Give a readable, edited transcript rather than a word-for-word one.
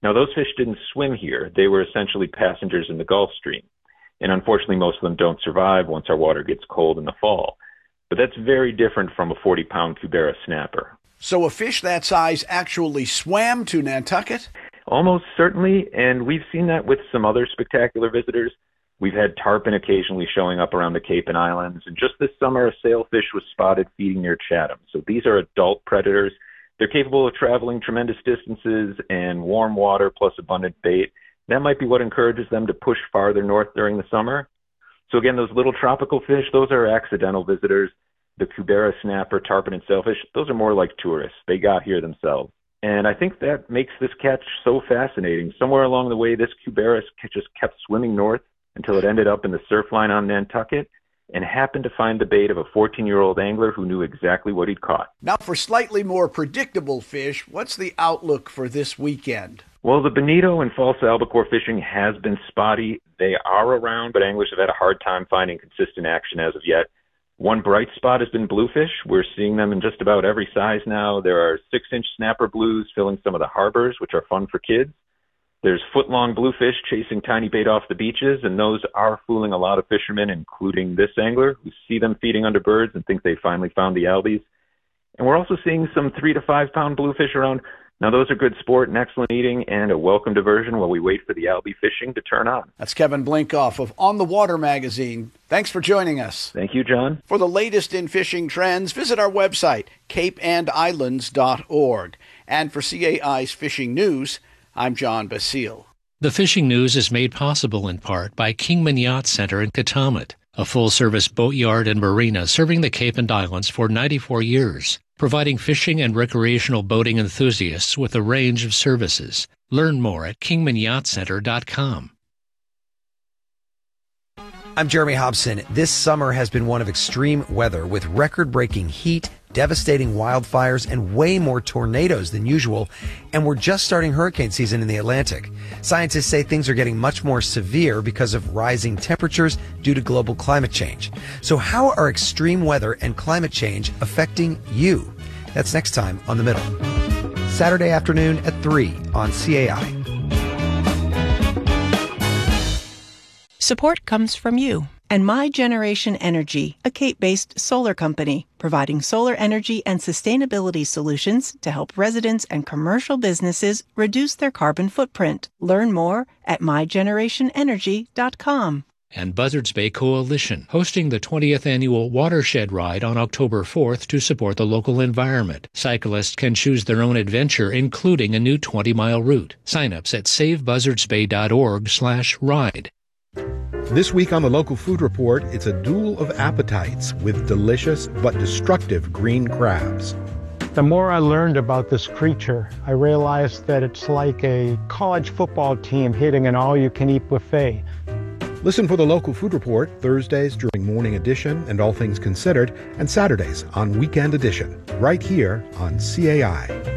Now, those fish didn't swim here. They were essentially passengers in the Gulf Stream. And unfortunately, most of them don't survive once our water gets cold in the fall. But that's very different from a 40-pound Cubera snapper. So a fish that size actually swam to Nantucket? Almost certainly, and we've seen that with some other spectacular visitors. We've had tarpon occasionally showing up around the Cape and Islands, and just this summer a sailfish was spotted feeding near Chatham. So these are adult predators. They're capable of traveling tremendous distances, and warm water plus abundant bait, that might be what encourages them to push farther north during the summer. So again, those little tropical fish, those are accidental visitors. The Cubera snapper, tarpon, and sailfish, those are more like tourists. They got here themselves. And I think that makes this catch so fascinating. Somewhere along the way, this Cubera just kept swimming north until it ended up in the surf line on Nantucket and happened to find the bait of a 14-year-old angler who knew exactly what he'd caught. Now, for slightly more predictable fish, what's the outlook for this weekend? Well, the bonito and false albacore fishing has been spotty. They are around, but anglers have had a hard time finding consistent action as of yet. One bright spot has been bluefish. We're seeing them in just about every size now. There are 6-inch snapper blues filling some of the harbors, which are fun for kids. There's foot-long bluefish chasing tiny bait off the beaches, and those are fooling a lot of fishermen, including this angler, who see them feeding under birds and think they finally found the albies. And we're also seeing some 3 to 5 pound bluefish around. Now, those are good sport and excellent eating and a welcome diversion while we wait for the albie fishing to turn on. That's Kevin Blinkoff of On the Water magazine. Thanks for joining us. Thank you, John. For the latest in fishing trends, visit our website, capeandislands.org. And for CAI's Fishing News, I'm John Basile. The Fishing News is made possible in part by Kingman Yacht Center in Katomet, a full-service boatyard and marina serving the Cape and Islands for 94 years, providing fishing and recreational boating enthusiasts with a range of services. Learn more at kingmanyachtcenter.com. I'm Jeremy Hobson. This summer has been one of extreme weather with record-breaking heat, devastating wildfires, and way more tornadoes than usual. And we're just starting hurricane season in the Atlantic. Scientists say things are getting much more severe because of rising temperatures due to global climate change. So how are extreme weather and climate change affecting you? That's next time on The Middle. Saturday afternoon at 3 on CAI. Support comes from you and My Generation Energy, a Cape-based solar company, providing solar energy and sustainability solutions to help residents and commercial businesses reduce their carbon footprint. Learn more at mygenerationenergy.com. And Buzzards Bay Coalition, hosting the 20th annual Watershed Ride on October 4th to support the local environment. Cyclists can choose their own adventure, including a new 20-mile route. Sign-ups at savebuzzardsbay.org/ride. This week on the Local Food Report, it's a duel of appetites with delicious but destructive green crabs. The more I learned about this creature, I realized that it's like a college football team hitting an all-you-can-eat buffet. Listen for the Local Food Report Thursdays during Morning Edition and All Things Considered, and Saturdays on Weekend Edition, right here on CAI.